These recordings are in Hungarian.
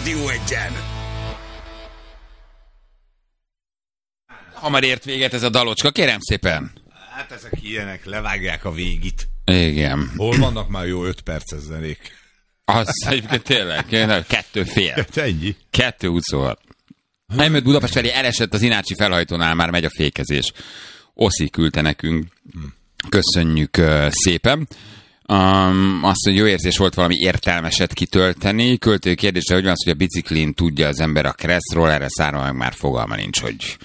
Rádió Egyen. Hamar ért véget ez a dalocska, kérem szépen. Hát ezek ilyenek, levágják a végit. Igen. Hol vannak már jó 5 perces zenék? Az egyébként tényleg, 2,5. Ennyi. 2:26. Elmött Budapest felé, elesett az Inácsi felhajtónál, már megy a fékezés. Oszi küldte nekünk. Köszönjük szépen. Azt, hogy jó érzés volt valami értelmeset kitölteni. Költői kérdésre, hogy van az, hogy a biciklin tudja az ember a kresszról, erre szárva meg már fogalma nincs,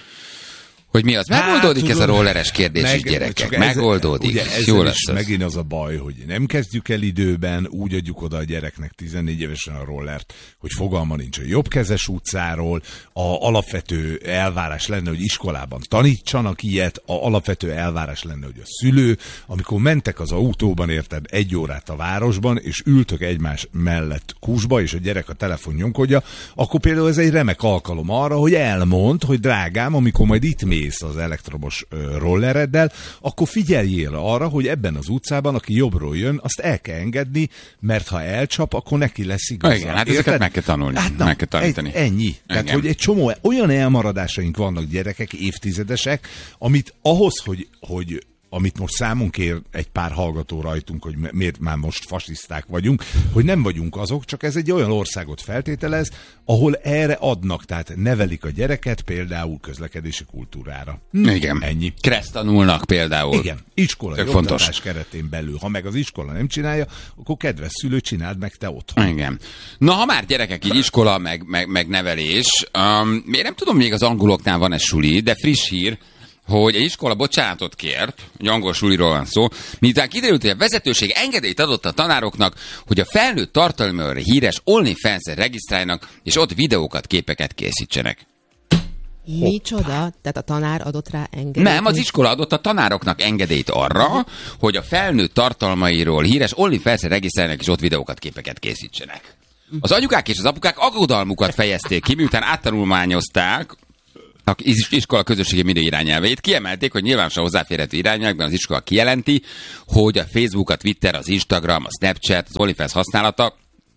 hogy mi az. Megoldódik ez a rolleres kérdés is, gyerekek. Megoldódik. Ugye Jó lesz lesz. Megint az a baj, hogy nem kezdjük el időben, úgy adjuk oda a gyereknek 14 évesen a rollert, hogy fogalma nincs a jobbkezes utcáról, a alapvető elvárás lenne, hogy iskolában tanítsanak ilyet, a alapvető elvárás lenne, hogy a szülő, amikor mentek az autóban, érted, 1 órát a városban, és ültök egymás mellett kúsba, és a gyerek a telefon nyomkodja, akkor például ez egy remek alkalom arra, hogy elmond, hogy drágám, amikor majd itt mész az elektromos rollereddel, akkor figyeljél arra, hogy ebben az utcában, aki jobbról jön, azt el kell engedni, mert ha elcsap, akkor neki lesz igaza. Igen, hát ezeket meg kell tanulni. Hát meg kell tanítani. Ennyi. Tehát, hogy egy csomó olyan elmaradásaink vannak, gyerekek, évtizedesek, amit ahhoz, hogy amit most számon kér egy pár hallgató rajtunk, hogy miért már most fasiszták vagyunk, hogy nem vagyunk azok, csak ez egy olyan országot feltételez, ahol erre adnak, tehát nevelik a gyereket például közlekedési kultúrára. Igen. Ennyi. Kressz tanulnak például. Igen, iskolai fontos. oktatás keretén belül. Ha meg az iskola nem csinálja, akkor kedves szülő, csináld meg te otthon. Igen. Na, ha már gyerekek, így iskola, meg nevelés, én nem tudom, még az angoloknál van ez suli, de friss hír, hogy egy iskola bocsánatot kért, egy angol suliról van szó, miután kiderült, hogy a vezetőség engedélyt adott a tanároknak, hogy a felnőtt tartalommal híres OnlyFans-en regisztráljanak, és ott videókat, képeket készítsenek. Micsoda? Tehát a tanár adott rá engedélyt? Nem, az iskola adott a tanároknak engedélyt arra, hogy a felnőtt tartalmairól híres OnlyFans-en regisztráljanak, és ott videókat, képeket készítsenek. Az anyukák és az apukák aggodalmukat fejezték ki, miután áttanulmányozták az iskola közösségi média irányelveit, kiemelték, hogy nyilvánosan hozzáférhető irányelvekben az iskola kijelenti, hogy a Facebook, a Twitter, az Instagram, a Snapchat, az OnlyFans használata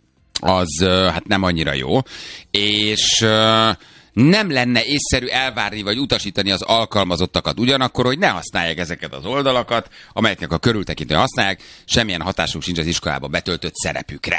az hát nem annyira jó, és nem lenne észszerű elvárni vagy utasítani az alkalmazottakat ugyanakkor, hogy ne használják ezeket az oldalakat, amelyeknek a körültekintően használják, semmilyen hatásuk sincs az iskolába betöltött szerepükre.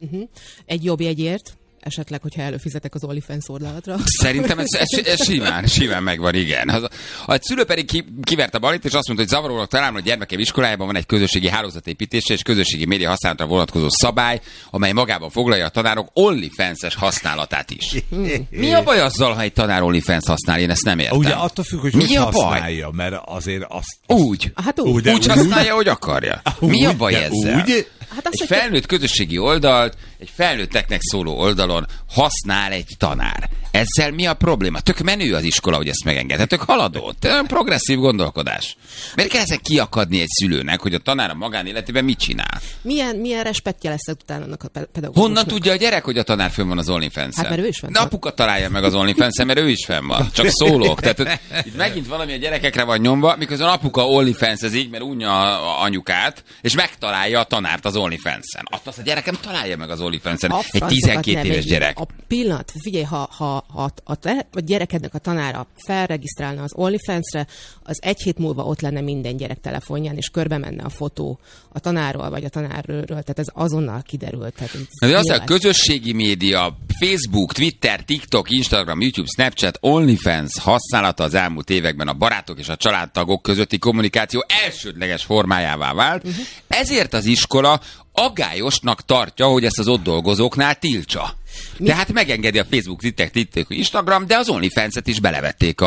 Egy jobb jegyért, esetleg, hogyha előfizetek az OnlyFans oldalatra. Szerintem ez simán megvan, igen. A szülő pedig kiverte Balit, és azt mondta, hogy zavarólag talán, hogy gyermekem iskolájában van egy közösségi hálózatépítése és közösségi média használatra vonatkozó szabály, amely magában foglalja a tanárok OnlyFans-es használatát is. Mi a baj azzal, ha egy tanár OnlyFans használ? Én ezt nem értem. Ugye attól függ, hogy mi a használja, mert azért azt... Úgy. Hát úgy használja, hogy akarja. Mi a baj ezzel? Úgy? Hát egy felnőtt közösségi oldalt, egy felnőtteknek szóló oldalon használ egy tanár. Ezzel mi a probléma? Tök menő az iskola, hogy ezt megengedhet. Tök haladó. Progresszív gondolkodás. Miért kell ezen kiakadni egy szülőnek, hogy a tanár a magánéletében mit csinál? Milyen respektje lesz utána annak a pedagógusnak? Honnan tudja a gyerek, hogy a tanár fönn van az OnlyFans-en? Hát mert ő is fenn de van. apuka találja meg az OnlyFans-en, mert ő is fenn van. Csak szólok. Tehát itt megint valami a gyerekekre van nyomva, miközben apuka OnlyFans-ezik, mert unja a anyukát, és megtalálja a tanárt az OnlyFans-en. Azt a gyerekem találja meg az OnlyFans-en. Egy 12 éves gyerek. A pillanat, figyelj, ha a gyerekednek a tanára felregisztrálna az OnlyFans-re, az 1 hét múlva ott lenne minden gyerek telefonján, és körbe menne a fotó a tanárról, vagy a tanárról, tehát ez azonnal kiderült. De az a közösségi média, Facebook, Twitter, TikTok, Instagram, YouTube, Snapchat, OnlyFans használata az elmúlt években a barátok és a családtagok közötti kommunikáció elsődleges formájává vált, ezért az iskola aggályosnak tartja, hogy ezt az ott dolgozóknál tiltsa. Tehát megengedi a Facebook, Twitter, Instagram, de az OnlyFans-et is belevették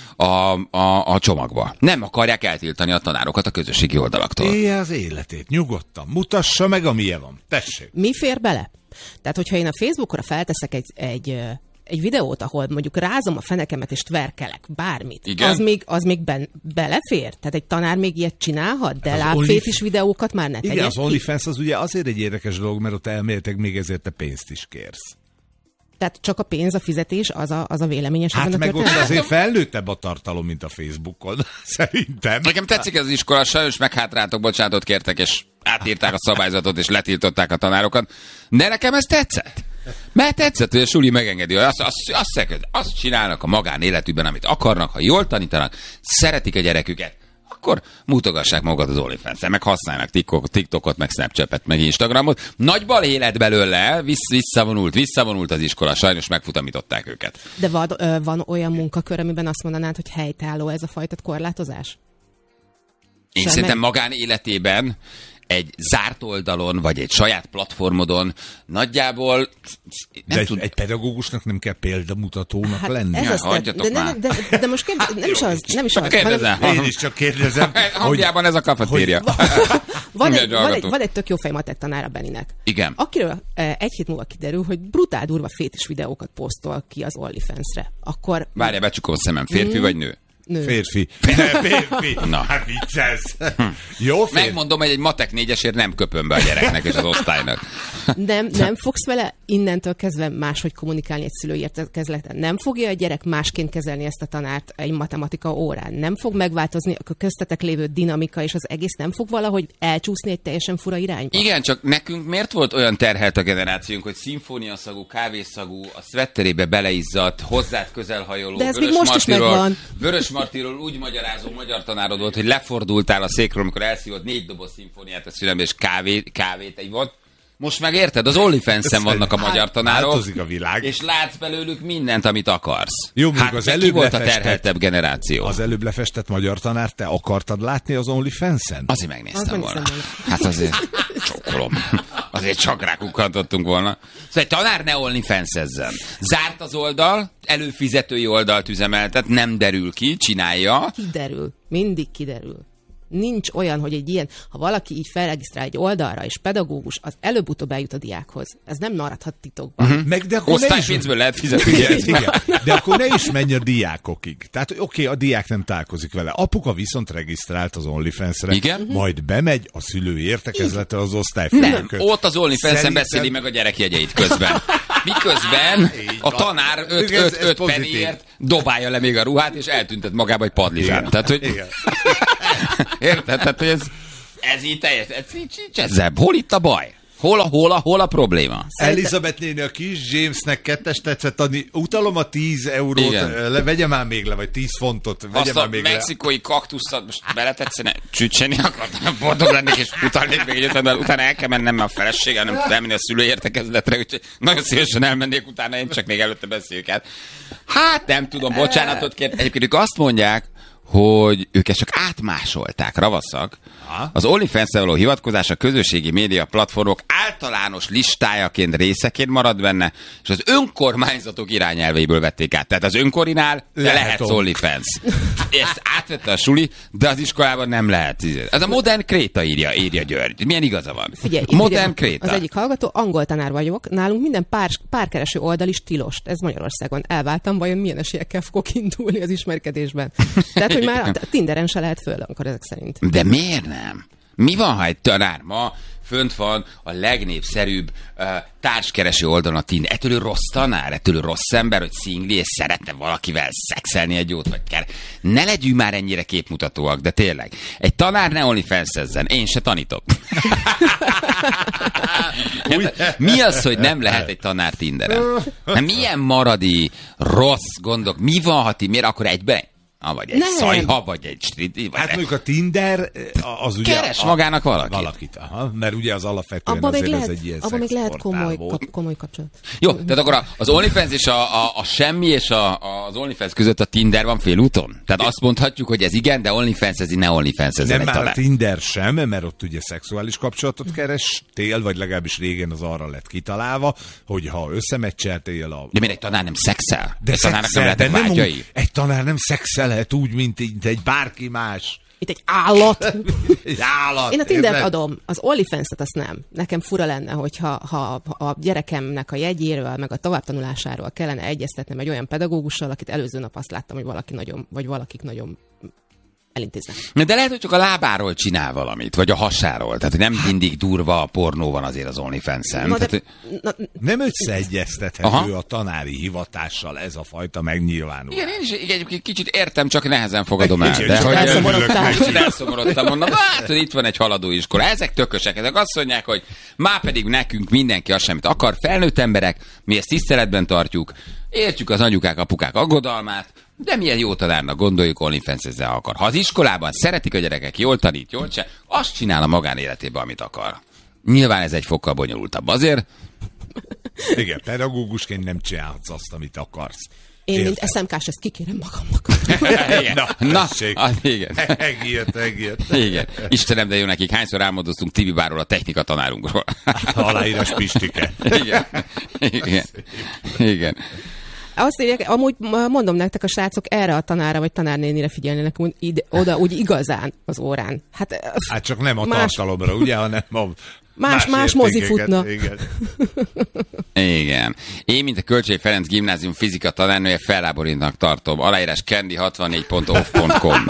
a csomagba. Nem akarják eltiltani a tanárokat a közösségi oldalaktól. Élje az életét, nyugodtan. Mutassa meg, amilyen van. Tessék. Mi fér bele? Tehát, hogyha én a Facebookra felteszek egy videót, ahol mondjuk rázom a fenekemet és tverkelek, bármit, igen? az még belefér? Tehát egy tanár még ilyet csinálhat, de lábfétis videókat már ne tegyen. Igen, az OnlyFans az ugye azért egy érdekes dolog, mert ott elméletek még ezért te pénzt is kérsz. Tehát csak a pénz, a fizetés, az a véleményes. Hát meg ott azért felnőttebb a tartalom, mint a Facebookon, szerintem. Nekem tetszik ez az iskola, sajnos meghátrátok, bocsánatot kértek, és átírták a szabályzatot, és letiltották a tanárokat. De nekem ez tetszett. Mert tetszett, hogy a suli megengedi, hogy azt csinálnak a magánéletükben, amit akarnak, ha jól tanítanak, szeretik a gyereküket, akkor mutogassák magukat az OnlyFans-en, meg használnak TikTokot, meg Snapchatet, meg Instagramot. Nagy balhé lett belőle, visszavonult az iskola, sajnos megfutamították őket. De van olyan munkakör, amiben azt mondanád, hogy helytálló ez a fajta korlátozás? Én szerintem magánéletében egy zárt oldalon, vagy egy saját platformodon nagyjából... De egy pedagógusnak nem kell példamutatónak lenni. Ez de most nem is az. Én is csak kérdezem. Hangjában ez a kafetéria. Van egy tök jó fej matek tanára Beninek. Igen. Akiről egy hét múlva kiderül, hogy brutál durva fétis videókat posztol ki az OnlyFans-re. Akkor... Várjál, becsukom a szemem. Férfi vagy nő? Nő. Férfi. Na. Hát viccelsz. Jó férfi. Megmondom, hogy egy matek 4-esért nem köpöm be a gyereknek és az osztálynak. Nem fogsz vele innentől kezdve máshogy kommunikálni egy szülői értekezleten. Nem fogja a gyerek másként kezelni ezt a tanárt egy matematika órán. Nem fog megváltozni a köztetek lévő dinamika, és az egész nem fog valahogy elcsúszni egy teljesen fura irányba. Igen, csak nekünk miért volt olyan terhelt a generációnk, hogy szimfóniaszagú, kávészagú, a szvetterébe beleizzadt, hozzád közelhajoló, de ez még most is megvan. Vörös Martiról úgy magyarázó magyar tanárod volt, hogy lefordultál a székről, amikor elszívott 4 doboz szimfóniát a szülembe, és kávét egy volt. Most meg érted, az OnlyFans-en vannak a magyar tanárok, változik a világ. És látsz belőlük mindent, amit akarsz. Jó, az ki volt a terheltebb generáció? Az előbb lefestett magyar tanár, te akartad látni az OnlyFans-en? Azért megnéztem volna. Hát azért csókolom. Azért csak rákukkantottunk volna. Szóval egy tanár ne OnlyFans-ezzen. Zárt az oldal, előfizetői oldalt üzemeltet, nem derül ki, csinálja. Kiderül. Mindig kiderül. Nincs olyan, hogy egy ilyen, ha valaki így felregisztrál egy oldalra, és pedagógus, az előbb-utóbb eljut a diákhoz. Ez nem maradhat titokban. Meg, de akkor osztálypénzből lehet fizetni. Igen, de akkor ne is menj a diákokig. Tehát oké, a diák nem találkozik vele. Apuka viszont regisztrált az OnlyFans-re. Igen? Majd bemegy a szülői értekezletre az osztályfőnököt. Nem, ott az OnlyFans-en beszéli meg a gyerek jegyeit közben. Miközben a tanár 5 pennyért dobálja le még a ruhát, és eltüntet magába egy padlizsát. Tehát, hogy... Érted? Tehát, hogy ez így teljesen... Ezzel. Hol itt a baj? Hol a probléma? Elizabeth néni a kis Jamesnek 2-es tetszett adni. Utalom a 10 eurót, vegye már még le, vagy 10 fontot, vegye azt már még le. Azt a mexikói kaktuszat most beletetszene, csücseni akartam, boldog lennék, és utalnék még egyet, de utána el kell mennem a feleséggel, nem tud elmenni a szülőértekezletre, úgyhogy nagyon szívesen elmennék utána, én csak még előtte beszéljük át. Hát nem tudom, bocsánatot kért. Egyébként ők azt mondják, hogy ők ezt csak átmásolták, ravaszak. Az OnlyFans-re való hivatkozás a közösségi média platformok általános listájaként, részeként marad benne, és az önkormányzatok irányelveiből vették át. Tehát az önkorinál lehet OnlyFans. Ezt átvette a suli, de az iskolában nem lehet. Ez a modern kréta írja György. Milyen igaza van? Figyelj, modern kréta. Az egyik hallgató, angol tanár vagyok, nálunk minden párkereső oldal is tilos. Ez Magyarországon. Elváltam, vajon milyen esélyekkel fogok indulni az ismerkedésben. Tehát, hogy már a Tinderen se lehet föl, akkor ezek szerint. De miért nem? Mi van, ha egy tanár ma fönt van a legnépszerűbb társkereső oldalon a Tinder? Ettől ő rossz tanár? Ettől ő rossz ember, hogy szingli, és szeretne valakivel szexelni egy jót, vagy kell? Ne legyünk már ennyire képmutatóak, de tényleg. Egy tanár ne OnlyFans-ezzen. Én se tanítok. Mi az, hogy nem lehet egy tanár Tinderen? Milyen maradi, rossz gondok? Mi van, ha miért akkor egyben? Vagy egy szajha, vagy egy stridi. Hát mondjuk a Tinder, az ugye... Keres magának valakit. Aha, mert ugye az alapvetően abba azért lehet, ez egy ilyen abban még lehet komoly kapcsolat. Jó, tehát akkor az OnlyFans és a semmi és az OnlyFans között a Tinder van félúton? Tehát azt mondhatjuk, hogy ez igen, de OnlyFans ez ne OnlyFans ez nem már a Tinder sem, mert ott ugye szexuális kapcsolatot kerestél, vagy legalábbis régen az arra lett kitalálva, hogy ha összemeccseltél a... De miért egy tanár nem szexel? De egy tanárnak nem lehetnek vágyai? Egy tanár nem szexelhet úgy, mint egy bárki más. Itt egy állat. Egy állat. Én a Tindert adom, az OnlyFans-et azt nem. Nekem fura lenne, hogyha a gyerekemnek a jegyéről, meg a továbbtanulásáról kellene egyeztetnem egy olyan pedagógussal, akit előző nap azt láttam, hogy valakik nagyon elintéznek. De lehet, hogy csak a lábáról csinál valamit, vagy a hasáról. Tehát nem mindig durva a pornó van azért az OnlyFans-en. Nem összeegyeztethető a tanári hivatással ez a fajta megnyilvánulás. Igen, én is egyébként kicsit értem, csak nehezen fogadom el. De hogy elszomorodtam, mondom, hát itt van egy haladóiskola. Ezek tökösek, ezek azt mondják, hogy már pedig nekünk mindenki azt semmit akar, felnőtt emberek, mi ezt tiszteletben tartjuk, értjük az anyukák, apukák aggodalmát, de milyen jó tanárnak gondoljuk, OnlyFans ezzel akar. Ha az iskolában szeretik a gyerekek, jól tanít, jól se, azt csinál a magánéletében, amit akar. Nyilván ez egy fokkal bonyolultabb azért. Igen, pedagógusként nem csinálhatsz azt, amit akarsz. Én, mint SMK-s, ezt kikérem magamnak. Igen. Megírt. Igen. Istenem, de jó nekik. Hányszor álmodoztunk TV Bárról, a technika tanárunkról. Aláírás Pistike. Igen. Azt írják, amúgy mondom nektek, a srácok erre a tanára vagy tanárnénire figyelnének oda úgy igazán az órán. Hát csak nem a tartalomra, ugye, hanem a más mozi futna. Igen. Én, mint a Kölcsei Ferenc Gimnázium fizika tanárnője, felláborítnak tartom. Aláírás candy64.off.com.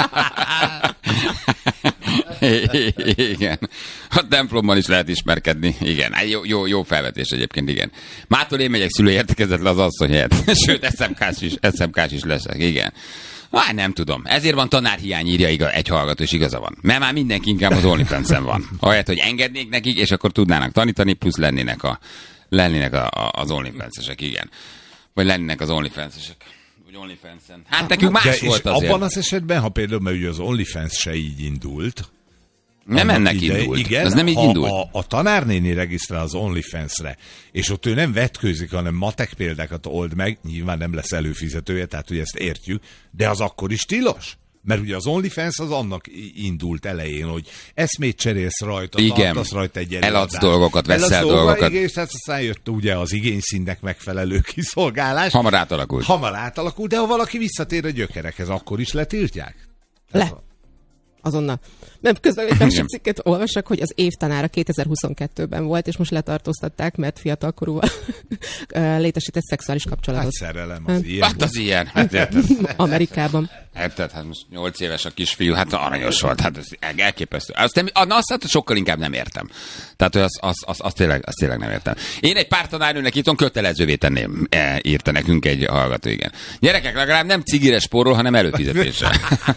Igen. A templomban is lehet ismerkedni. Igen. Jó felvetés egyébként, igen. Mától én megyek szülői értekezetre az asszony helyett. Sőt, SMK-s is leszek. Igen. Hát nem tudom. Ezért van tanárhiány, írja egy hallgató, és igaza van. Mert már mindenki inkább az OnlyFans-en van. Ahelyett, hogy engednék nekik, és akkor tudnának tanítani, plusz lennének az OnlyFans-esek, igen. Vagy lennének az OnlyFans-esek. Vagy OnlyFans-en. Hát nekünk más volt azért. Abban az esetben, ha például, mert ugye az OnlyFans se így indult. Nem ennek indult. Igen, ez nem így indult. A tanárnéni regisztrál az OnlyFans-re, és ott ő nem vetkőzik, hanem matek példákat old meg, nyilván nem lesz előfizetője, tehát hogy ezt értjük, de az akkor is tilos. Mert ugye az OnlyFans az annak indult elején, hogy eszmét cserélsz rajta, tartasz rajta egy előadást. Eladsz dolgokat, veszel dolgokat. És aztán jött ugye az igényszínnek megfelelő kiszolgálás. Hamar átalakult. De ha valaki visszatér a gyökerekhez, akkor is letiltják? Azonnal. Nem, közben egy másik cikket olvasok, hogy az évtanára 2022-ben volt, és most letartóztatták, mert fiatalkorúval létesített szexuális kapcsolatot. Hát szerelem az ilyen. Hát az ilyen. Amerikában. Hát most 8 éves a kisfiú, hát aranyos volt, hát ez elképesztő. Azt sokkal inkább nem értem. Tehát, hogy azt tényleg nem értem. Én egy pár tanárnőnek itthon kötelezővé tenném, írta nekünk egy hallgató, igen. Gyerekek, legalább nem cigire spórol, hanem előfizetésre.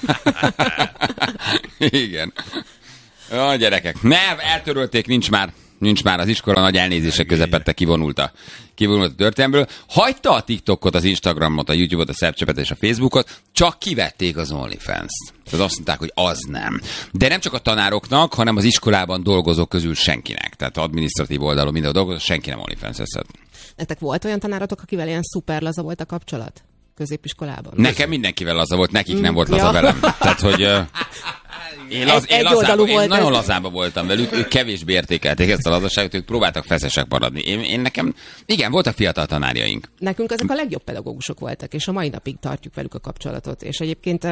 Igen. A gyerekek. Eltörölték, nincs már az iskola, nagy elnézése közepette kivonult a történelmből. Hagyta a TikTokot, az Instagramot, a YouTube-ot, a Snapchatet és a Facebookot, csak kivették az OnlyFans-t. Tehát azt mondták, hogy az nem. De nem csak a tanároknak, hanem az iskolában dolgozók közül senkinek. Tehát adminisztratív oldalon minden dolgozó, senki nem OnlyFans-eszed. Nektek volt olyan tanáratok, akivel ilyen szuper laza volt a kapcsolat? Középiskolában? Nekem mindenkivel laza volt, nekik nem volt laza velem. Tehát, hogy én nagyon lazába voltam velük, ők kevésbé értékelték ezt a lazaságot, ők próbáltak feszesek maradni. Én nekem, igen, voltak fiatal tanárjaink. Nekünk ezek a legjobb pedagógusok voltak, és a mai napig tartjuk velük a kapcsolatot. És egyébként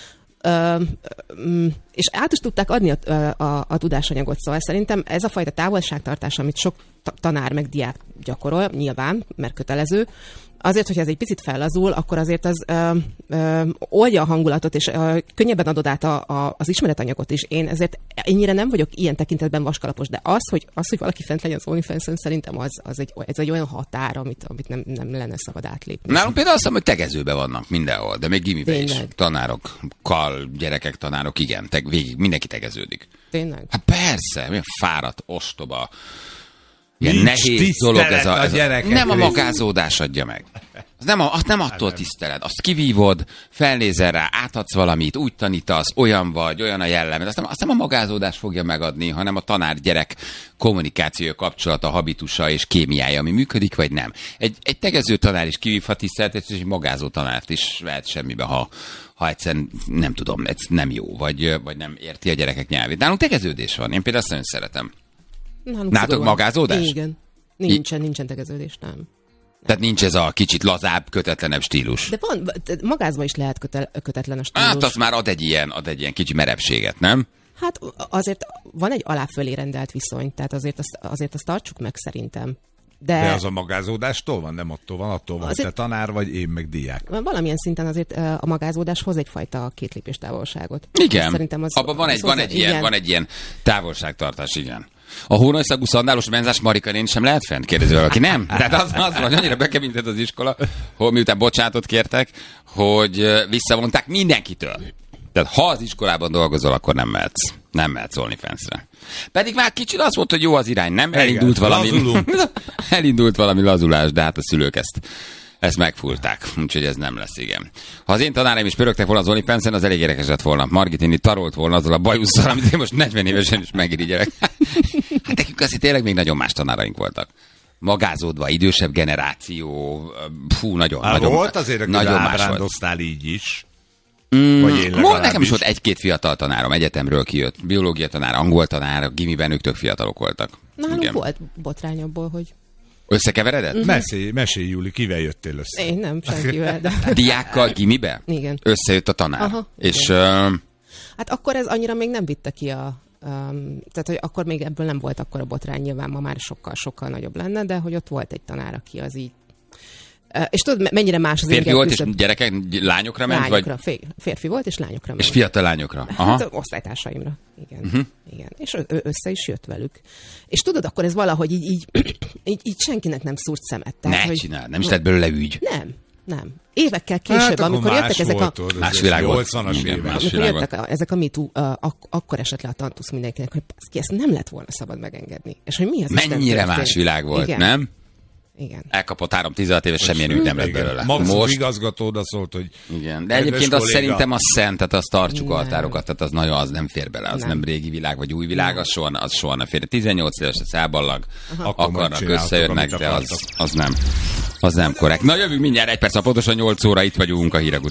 és át is tudták adni a tudásanyagot, szóval szerintem ez a fajta távolságtartás, amit sok tanár meg diák gyakorol, nyilván, mert kötelező, azért, hogyha ez egy picit fellazul, akkor azért az oldja a hangulatot, és könnyebben adod át az ismeretanyagot is. Én ezért ennyire nem vagyok ilyen tekintetben vaskalapos, de az, hogy valaki fent legyen az OnlyFans-en, szerintem ez egy olyan határ, amit nem lenne szabad átlépni. Nálunk például azt hiszem, hogy tegezőbe vannak mindenhol, de még gimibe is. Tanárokkal, gyerekek, tanárok, igen, végig mindenki tegeződik. Tényleg? Hát persze, milyen fáradt, ostoba. Ilyen nehéz dolog ez a nem a magázódás adja meg. Azt nem attól tiszteled. Azt kivívod, felnézel rá, átadsz valamit, úgy tanítasz, olyan vagy, olyan a jellemed. Azt nem a magázódás fogja megadni, hanem a tanár-gyerek kommunikációja, kapcsolata, habitusa és kémiája, ami működik, vagy nem. Egy tegező tanár is kivívhat tiszteletet, és egy magázó tanárt is lehet semmibe, ha egyszerűen nem tudom, ez nem jó, vagy nem érti a gyerekek nyelvét. Nálunk tegeződés van. Én például azt nagyon szeretem. Nátok magázódás? Igen. Nincsen tegeződés, nem. Tehát nincs ez a kicsit lazább, kötetlenebb stílus. De magázva is lehet kötetlen a stílus. Hát az már ad egy ilyen kicsi merevséget, nem? Hát azért van egy alá-fölé rendelt viszony, tehát azért azt tartsuk meg szerintem. De az a magázódástól van, nem attól van, hogy azért... te tanár vagy, én meg diák. Valamilyen szinten azért a magázódás hoz egyfajta kétlépés távolságot. Igen, szerintem abban van egy ilyen távolságtartás, igen. A hónajszagú szandálos menzás Marika néni sem lehet fent? Kérdezi valaki. Nem? Tehát az van, hogy annyira bekemintett az iskola, hogy miután bocsánatot kértek, hogy visszavonták mindenkitől. Tehát ha az iskolában dolgozol, akkor nem mehetsz OnlyFans-re. Pedig már kicsit azt mondta, hogy jó az irány, nem? Elindult valami lazulás, de hát a szülők ezt megfúrták, úgyhogy ez nem lesz, igen. Ha az én tanáraim is pörögtek volna az OnlyFans-en, az elég érdekes lett volna. Margit néni tarolt volna azzal a bajusszal, amit én most 40 évesen is megirigyelek. Hát nekünk azért tényleg még nagyon más tanáraink voltak. Magázódva, idősebb generáció, nagyon volt azért, aki nagyon ábrándoztál így is. Nekem is volt egy-két fiatal tanárom, egyetemről kijött. Biológia tanár, angol tanár, gimiben ők tök fiatalok voltak. Nálunk volt botrány abból, hogy... Összekeveredett? Mesélj, Júli, kivel jöttél össze? Én nem, senkivel. De... Diákkal gimibe? Igen. Összejött a tanár. Aha, és... Hát akkor ez annyira még nem vitte ki tehát, hogy akkor még ebből nem volt akkor a botrány, nyilván ma már sokkal nagyobb lenne, de hogy ott volt egy tanár, aki az így... És tudod, mennyire más az férfi volt, és gyerekek, lányokra ment? Lányokra, vagy? Férfi volt, és lányokra ment. És fiatal lányokra? Aha. Hát osztálytársaimra. Igen. Igen. És ő össze is jött velük. És tudod, akkor ez valahogy így senkinek nem szúrt szemet. Tehát, ne csinál, nem is lett belőle ügy. Nem. Évekkel később, amikor jöttek ezek a... Más világ volt. 80-as évek. Amikor jöttek ezek a MeToo, akkor esett le a tantusz mindenkinek, hogy ezt nem lett volna szabad megengedni. És hogy mi az mennyire más világ volt, igen. Nem? Igen. Elkapott 3-16 éves, semmilyen ügy nem lett belőle. Most igazgató oda szólt, hogy... Igen, de egyébként azt szerintem az szent, tehát azt tartsuk altárokat, tehát az nagyon, az nem fér bele, az nem régi világ, vagy új világ, az soha nem fér. 18 éves, az elballag, akarnak, összejönnek, de az nem korrekt. Na jövünk mindjárt 1 perc, pontosan 8 óra, itt vagyunk a hírek után.